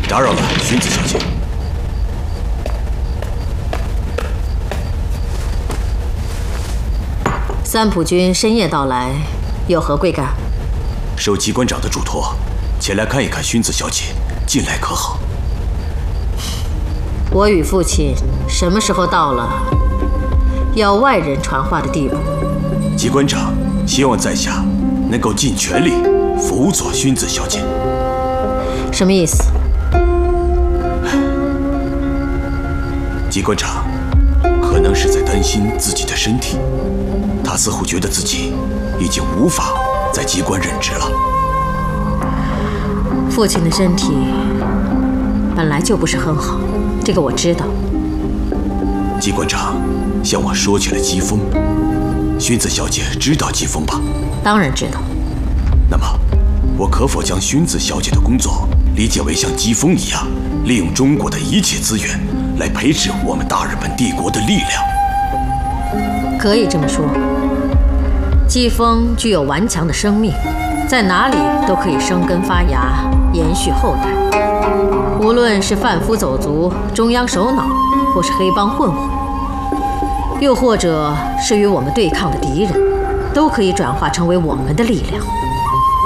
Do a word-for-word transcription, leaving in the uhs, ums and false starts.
打扰了，薰子小姐。 三浦君深夜到来，有何贵干？ 受机关长的嘱托，前来看一看薰子小姐近来可好。 我与父亲什么时候到了要外人传话的地步？ 机关长希望在下能够尽全力辅佐薰子小姐。 什么意思？ 机关长可能是在担心自己的身体，他似乎觉得自己已经无法在机关任职了。 父亲的身体本来就不是很好，这个我知道。 机关长向我说起了疾风，薰子小姐知道疾风吧？ 当然知道。 那么，我可否将薰子小姐的工作理解为像疾风一样，利用中国的一切资源来培植我们大日本帝国的力量？ 可以这么说。疾风具有顽强的生命，在哪里都可以生根发芽，延续后代。无论是贩夫走卒、中央首脑，或是黑帮混混，又或者是与我们对抗的敌人，都可以转化成为我们的力量。